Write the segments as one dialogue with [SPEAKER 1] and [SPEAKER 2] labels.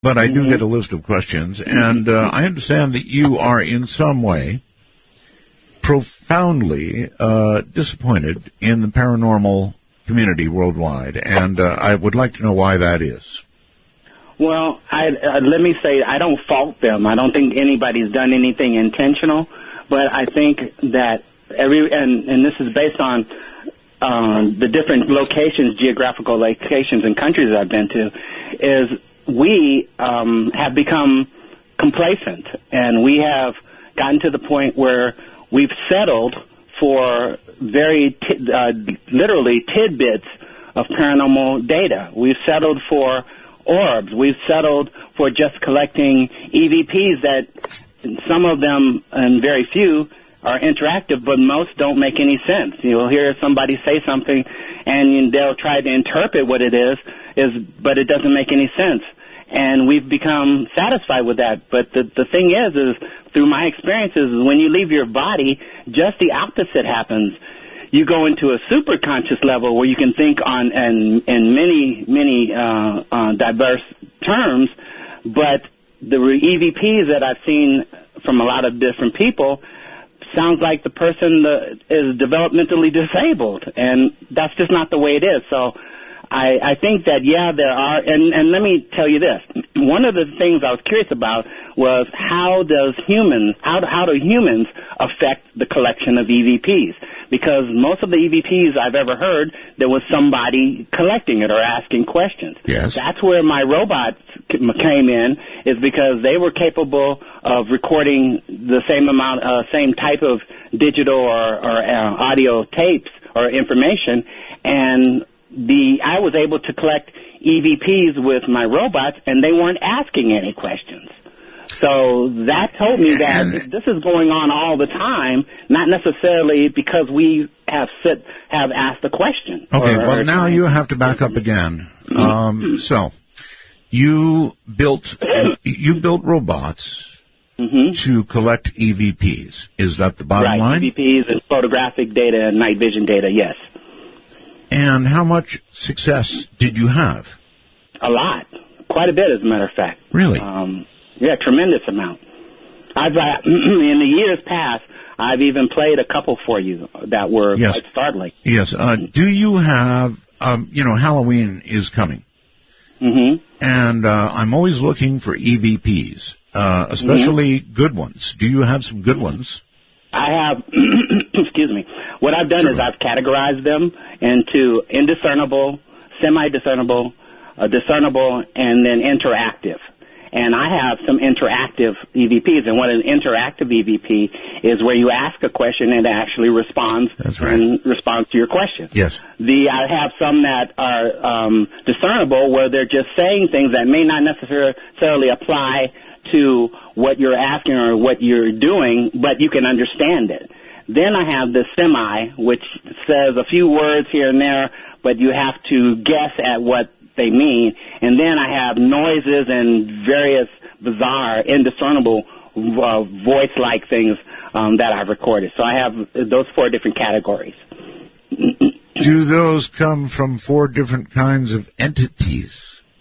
[SPEAKER 1] but I do get a list of questions, and I understand that you are in some way profoundly disappointed in the paranormal community worldwide, and I would like to know why that is.
[SPEAKER 2] Well, let me say, I don't fault them. I don't think anybody's done anything intentional, but I think that and this is based on the different locations, geographical locations and countries that I've been to, is we have become complacent, and we have gotten to the point where we've settled for very literally tidbits of paranormal data. We've settled for orbs. We've settled for just collecting EVPs that some of them, and very few, are interactive, but most don't make any sense. You'll hear somebody say something, and they'll try to interpret what it is, but it doesn't make any sense. And we've become satisfied with that. But the thing is through my experiences, when you leave your body, just the opposite happens. You go into a super conscious level where you can think on in many diverse terms, but the EVPs that I've seen from a lot of different people sounds like the person is developmentally disabled, and that's just not the way it is. So I think that, yeah, there are, and let me tell you this. One of the things I was curious about was how do humans affect the collection of EVPs? Because most of the EVPs I've ever heard, there was somebody collecting it or asking questions.
[SPEAKER 1] Yes.
[SPEAKER 2] That's where my robots came in, is because they were capable of recording the same type of digital or audio tapes or information, and I was able to collect EVPs with my robots, and they weren't asking any questions. So that told me that this is going on all the time, not necessarily because we have asked a question.
[SPEAKER 1] Okay, well, now you have to back up again. So you built robots to collect EVPs. Is that the bottom line?
[SPEAKER 2] Right, EVPs and photographic data and night vision data, yes.
[SPEAKER 1] And how much success did you have?
[SPEAKER 2] A lot. Quite a bit, as a matter of fact.
[SPEAKER 1] Really?
[SPEAKER 2] Yeah, tremendous amount. In the years past, I've even played a couple for you that were quite startling.
[SPEAKER 1] Yes. Do you have, Halloween is coming.
[SPEAKER 2] Mm-hmm.
[SPEAKER 1] And I'm always looking for EVPs, especially good ones. Do you have some good ones?
[SPEAKER 2] I have, excuse me. What I've done is I've categorized them into indiscernible, semi-discernible, discernible, and then interactive. And I have some interactive EVPs, and what an interactive EVP is where you ask a question and it actually responds and responds to your question.
[SPEAKER 1] Yes.
[SPEAKER 2] I have some that are discernible, where they're just saying things that may not necessarily apply to what you're asking or what you're doing, but you can understand it. Then I have the semi, which says a few words here and there, but you have to guess at what they mean. And then I have noises and various bizarre, indiscernible voice-like things that I've recorded. So I have those 4 different categories.
[SPEAKER 1] Do those come from 4 different kinds of entities?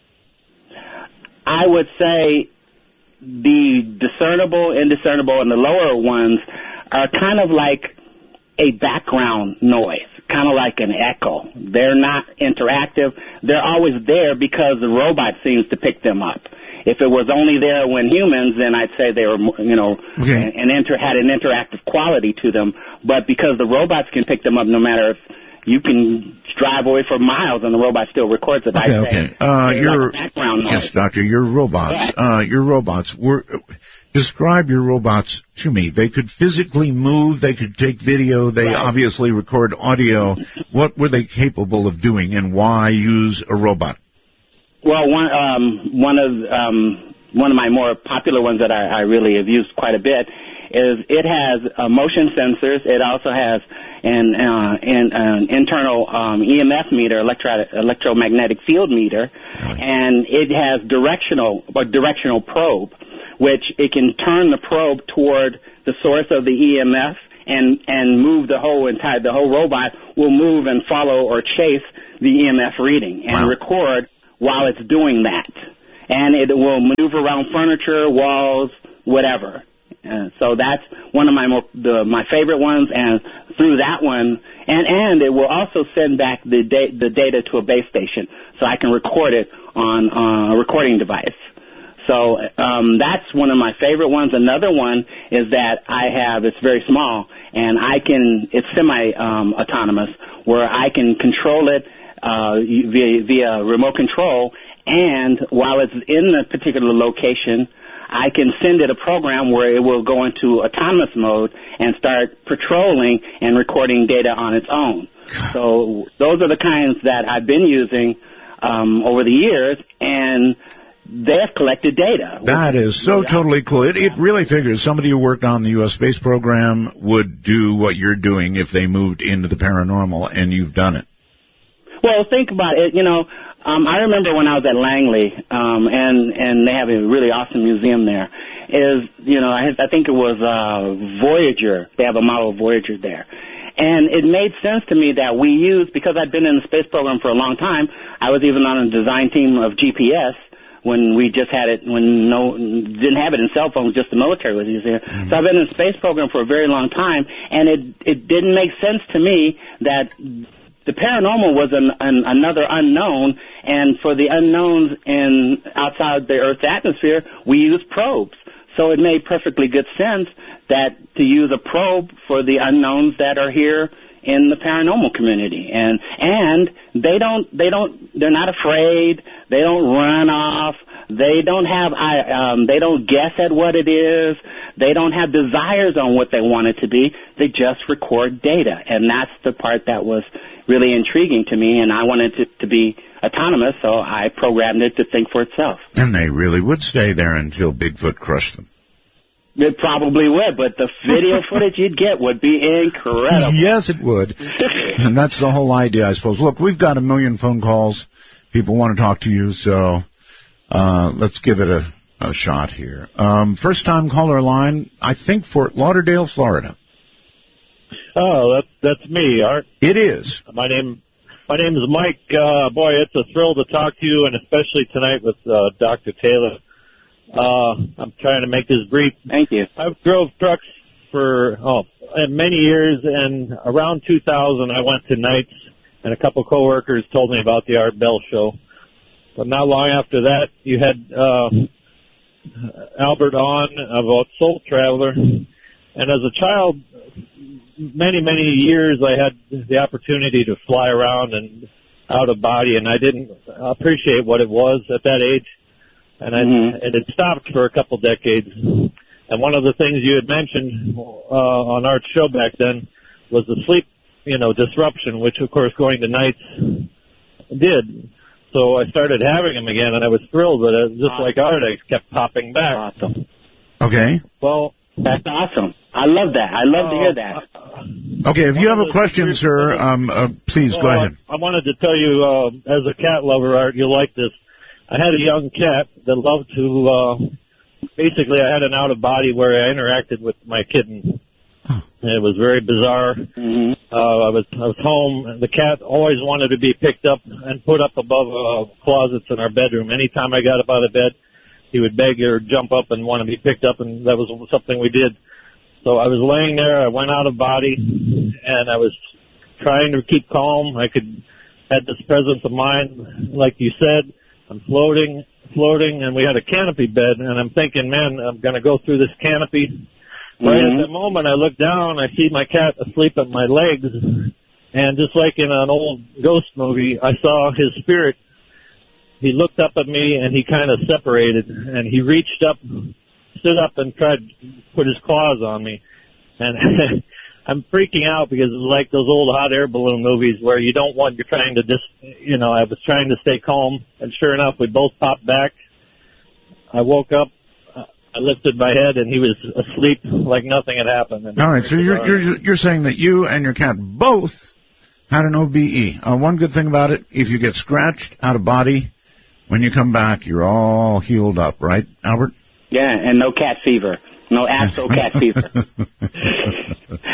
[SPEAKER 2] I would say the discernible, indiscernible, and the lower ones are kind of like a background noise, kind of like an echo. They're not interactive. They're always there because the robot seems to pick them up. If it was only there when humans, then I'd say they were, had an interactive quality to them. But because the robots can pick them up, no matter if you can drive away for miles and the robot still records it.
[SPEAKER 1] Okay.
[SPEAKER 2] Like background noise.
[SPEAKER 1] Yes, Doctor, your robots. Your robots describe your robots to me. They could physically move. They could take video. They obviously record audio. What were they capable of doing, and why use a robot?
[SPEAKER 2] Well, one of my more popular ones that I really have used quite a bit is it has motion sensors. It also has an internal EMF meter, electromagnetic field meter, and it has directional probe, which it can turn the probe toward the source of the EMF and move the whole robot will move and follow or chase the EMF reading and record while it's doing that. and it will maneuver around furniture, walls, whatever. So that's one of my favorite ones, and through that one, and it will also send back the data to a base station, so I can record it on a recording device. So that's one of my favorite ones. Another one is that it's very small, and it's semi-autonomous, where I can control it via remote control, and while it's in a particular location, I can send it a program where it will go into autonomous mode and start patrolling and recording data on its own. So those are the kinds that I've been using over the years, and they have collected data.
[SPEAKER 1] That is so totally cool. It really figures somebody who worked on the U.S. space program would do what you're doing if they moved into the paranormal, and you've done it.
[SPEAKER 2] Well, think about it. I remember when I was at Langley, and they have a really awesome museum there. I think it was Voyager. They have a model of Voyager there. And it made sense to me that we used, because I'd been in the space program for a long time, I was even on a design team of GPS when we just had it, didn't have it in cell phones, just the military was using it. Mm-hmm. So I've been in the space program for a very long time, and it didn't make sense to me that the paranormal was another unknown, and for the unknowns outside the Earth's atmosphere, we use probes. So it made perfectly good sense that to use a probe for the unknowns that are here in the paranormal community, and they're not afraid. They don't run off. They don't guess at what it is. They don't have desires on what they want it to be. They just record data, and that's the part that was really intriguing to me, and I wanted it to be autonomous, so I programmed it to think for itself.
[SPEAKER 1] And they really would stay there until Bigfoot crushed them.
[SPEAKER 2] It probably would, but the video footage you'd get would be incredible.
[SPEAKER 1] Yes, it would. And that's the whole idea, I suppose. Look, we've got 1 million phone calls. People want to talk to you, so let's give it a shot here. First-time caller line, I think Fort Lauderdale, Florida.
[SPEAKER 3] Oh, that's me, Art.
[SPEAKER 1] It is.
[SPEAKER 3] My name is Mike. Boy, it's a thrill to talk to you, and especially tonight with Dr. Taylor. I'm trying to make this brief.
[SPEAKER 2] Thank you.
[SPEAKER 3] I've drove trucks for many years, and around 2000 I went to nights, and a couple coworkers told me about the Art Bell show. But not long after that, you had Albert on about Soul Traveler, and as a child, many years I had the opportunity to fly around and out of body, and I didn't appreciate what it was at that age. And it had stopped for a couple decades. And one of the things you had mentioned on Art's show back then was the sleep, disruption, which of course going to nights did. So I started having them again, and I was thrilled, but just like Art, I kept popping back.
[SPEAKER 2] Awesome.
[SPEAKER 1] Okay.
[SPEAKER 3] Well,
[SPEAKER 2] that's awesome. I love that. I love to hear that.
[SPEAKER 1] Okay, if you have a question, sir, please go ahead.
[SPEAKER 3] I wanted to tell you, as a cat lover, Art, you'll like this. I had a young cat that loved to, basically I had an out-of-body where I interacted with my kitten. And it was very bizarre. Mm-hmm. I was home, and the cat always wanted to be picked up and put up above closets in our bedroom. Anytime I got up out of bed, he would beg or jump up and want to be picked up, and that was something we did. So I was laying there, I went out of body, and I was trying to keep calm. I had this presence of mind, like you said. I'm floating, and we had a canopy bed, and I'm thinking, man, I'm going to go through this canopy. Right at the moment, I look down, I see my cat asleep at my legs, and just like in an old ghost movie, I saw his spirit. He looked up at me, and he kind of separated, and he reached up, stood up, and tried to put his claws on me. And I'm freaking out because it's like those old hot air balloon movies where you're trying to I was trying to stay calm, and sure enough, we both popped back. I woke up, I lifted my head, and he was asleep like nothing had happened. And
[SPEAKER 1] all right, so you're saying that you and your cat both had an OBE. One good thing about it, if you get scratched out of body, when you come back, you're all healed up, right, Albert?
[SPEAKER 2] Yeah, and no cat fever. No astral cat fever.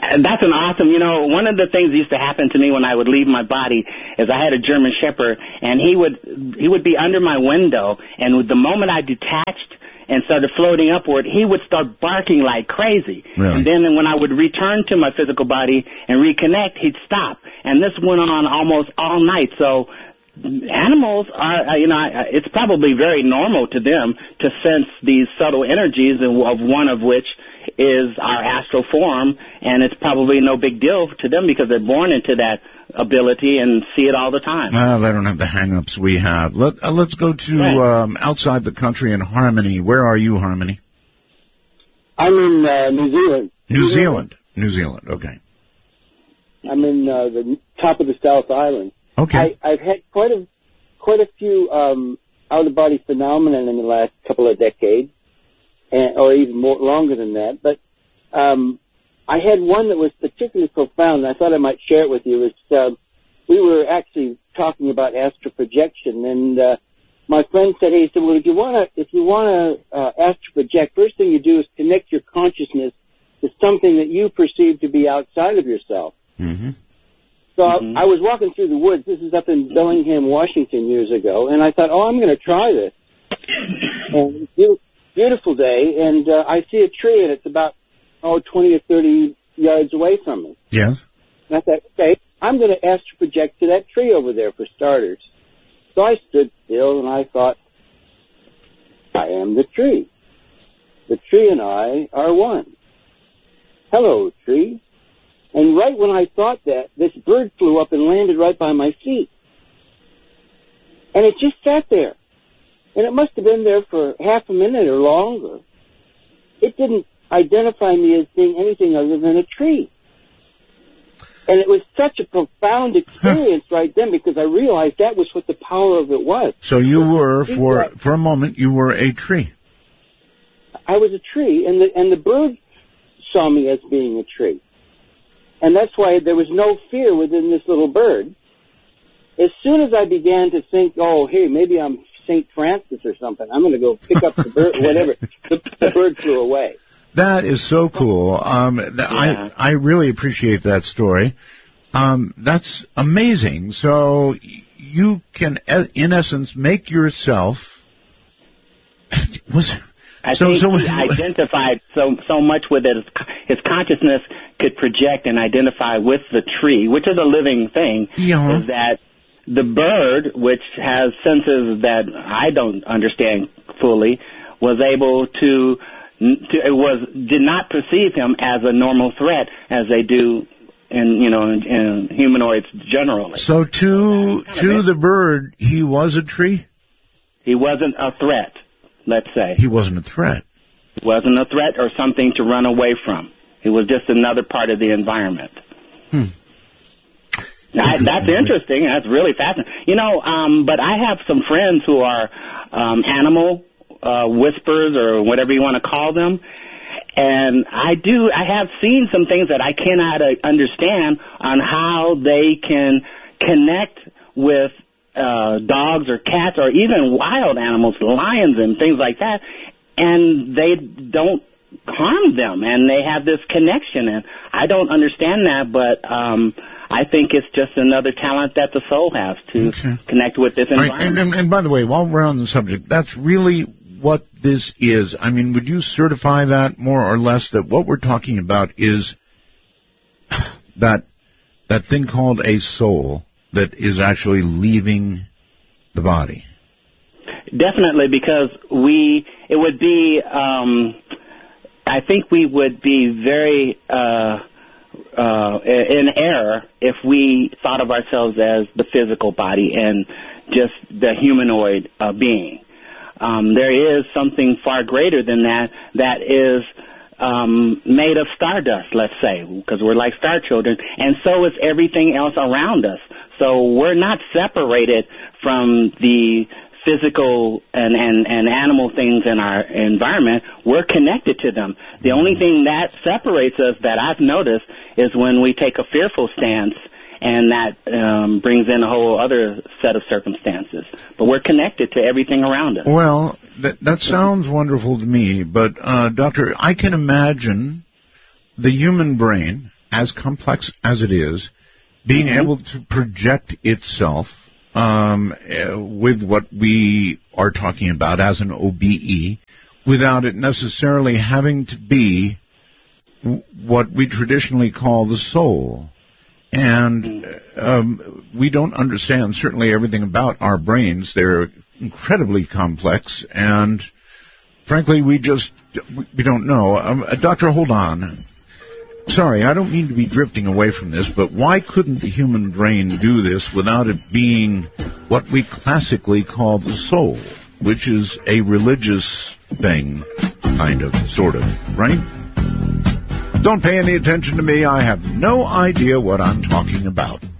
[SPEAKER 2] That's an awesome, one of the things that used to happen to me when I would leave my body is I had a German Shepherd, and he would be under my window, and the moment I detached and started floating upward, he would start barking like crazy.
[SPEAKER 1] Really?
[SPEAKER 2] And then when I would return to my physical body and reconnect, he'd stop. And this went on almost all night. So animals are, it's probably very normal to them to sense these subtle energies, of one of which is our astral form, and it's probably no big deal to them because they're born into that ability and see it all the time.
[SPEAKER 1] Well, they don't have the hang-ups we have. Let's go to outside the country in Harmony. Where are you, Harmony?
[SPEAKER 4] I'm in New Zealand.
[SPEAKER 1] New Zealand, okay.
[SPEAKER 4] I'm in the top of the South Island.
[SPEAKER 1] Okay.
[SPEAKER 4] I've had quite a few out-of-body phenomena in the last couple of decades, or even longer than that. But I had one that was particularly profound, and I thought I might share it with you. We were actually talking about astral projection, and my friend said, "Hey, he said, well, if you want to astral project, first thing you do is connect your consciousness to something that you perceive to be outside of yourself."
[SPEAKER 1] Mm-hmm.
[SPEAKER 4] So I was walking through the woods. This is up in Bellingham, Washington, years ago, and I thought, I'm going to try this. And beautiful day, and I see a tree, and it's about 20 or 30 yards away from me.
[SPEAKER 1] Yes.
[SPEAKER 4] And I thought, okay, I'm going to astral project to that tree over there for starters. So I stood still, and I thought, I am the tree. The tree and I are one. Hello, tree. And right when I thought that, this bird flew up and landed right by my feet. And it just sat there. And it must have been there for half a minute or longer. It didn't identify me as being anything other than a tree. And it was such a profound experience right then, because I realized that was what the power of it was.
[SPEAKER 1] So you were, for a moment, you were a tree.
[SPEAKER 4] I was a tree, and the bird saw me as being a tree. And that's why there was no fear within this little bird. As soon as I began to think, hey, maybe I'm St. Francis or something, I'm going to go pick up the bird, whatever, the bird flew away.
[SPEAKER 1] That is so cool. I really appreciate that story. That's amazing. So you can, in essence, make yourself...
[SPEAKER 2] I think he identified so much with it. His consciousness could project and identify with the tree, which is a living thing, is that the bird, which has senses that I don't understand fully, was able did not perceive him as a normal threat as they do in humanoids generally.
[SPEAKER 1] So to the bird, he was a tree?
[SPEAKER 2] He wasn't a threat. Let's say.
[SPEAKER 1] He wasn't a threat.
[SPEAKER 2] He wasn't a threat or something to run away from. He was just another part of the environment. That's interesting. That's really fascinating. But I have some friends who are animal whisperers or whatever you want to call them. And I have seen some things that I cannot understand on how they can connect with dogs or cats or even wild animals, lions and things like that, and they don't harm them, and they have this connection. And I don't understand that, but I think it's just another talent that the soul has to connect with this environment.
[SPEAKER 1] Right. And by the way, while we're on the subject, that's really what this is. I mean, would you certify that more or less, that what we're talking about is that thing called a soul that is actually leaving the body?
[SPEAKER 2] Definitely, because it would be, I think we would be very in error if we thought of ourselves as the physical body and just the humanoid being. There is something far greater than that is made of stardust, let's say, because we're like star children, and so is everything else around us. So we're not separated from the physical and animal things in our environment. We're connected to them. The only thing that separates us that I've noticed is when we take a fearful stance, and that brings in a whole other set of circumstances. But we're connected to everything around us.
[SPEAKER 1] Well, that sounds wonderful to me, but Doctor, I can imagine the human brain as complex as it is, being able to project itself with what we are talking about as an OBE, without it necessarily having to be what we traditionally call the soul. And we don't understand certainly everything about our brains. They're incredibly complex, and frankly, we don't know. Doctor, hold on. Sorry, I don't mean to be drifting away from this, but why couldn't the human brain do this without it being what we classically call the soul, which is a religious thing, kind of, sort of, right? Don't pay any attention to me. I have no idea what I'm talking about.